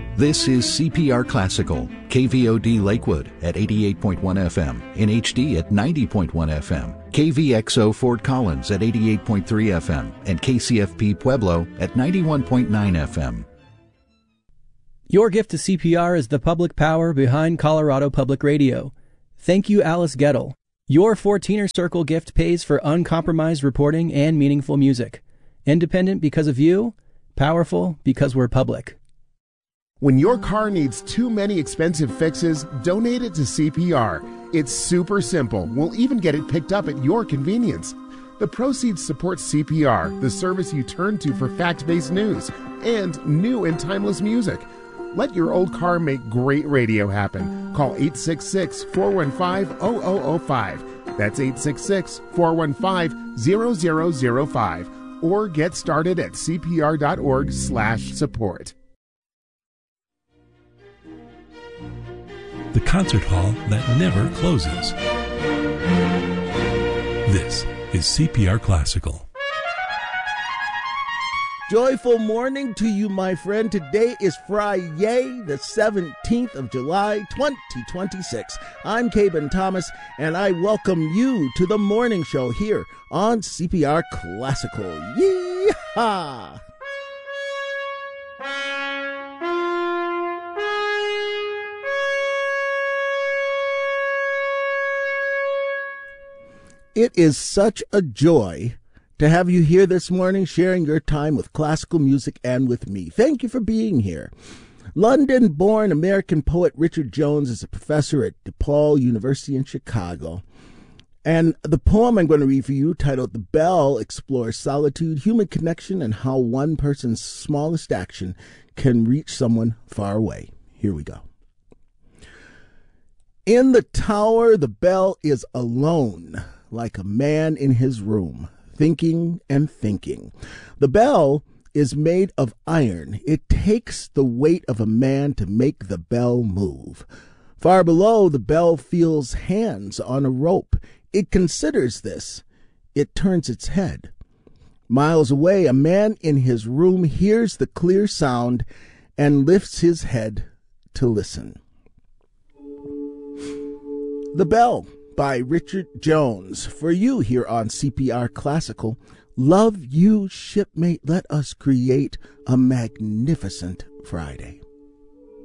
This is CPR Classical, KVOD Lakewood at 88.1 FM, in HD at 90.1 FM, KVXO Fort Collins at 88.3 FM, and KCFP Pueblo at 91.9 FM. Your gift to CPR is the public power behind Colorado Public Radio. Thank you, Alice Gettle. Your 14er Circle gift pays for uncompromised reporting and meaningful music. Independent because of you, powerful because we're public. When your car needs too many expensive fixes, donate it to CPR. It's super simple. We'll even get it picked up at your convenience. The proceeds support CPR, the service you turn to for fact-based news and new and timeless music. Let your old car make great radio happen. Call 866-415-0005. That's 866-415-0005. Or get started at cpr.org/support. The concert hall that never closes. This is CPR Classical. Joyful morning to you, my friend. Today is Friday, the 17th of July, 2026. I'm Caben Thomas, and I welcome you to the morning show here on CPR Classical. Yee-haw! It is such a joy to have you here this morning, sharing your time with classical music and with me. Thank you for being here. London-born American poet Richard Jones is a professor at DePaul University in Chicago. And the poem I'm going to read for you, titled The Bell, explores solitude, human connection, and how one person's smallest action can reach someone far away. Here we go. In the tower, the bell is alone, like a man in his room, thinking and thinking. The bell is made of iron. It takes the weight of a man to make the bell move. Far below, the bell feels hands on a rope. It considers this. It turns its head. Miles away, a man in his room hears the clear sound and lifts his head to listen. The Bell by Richard Jones. For you here on CPR Classical. Love you, shipmate. Let us create a magnificent Friday.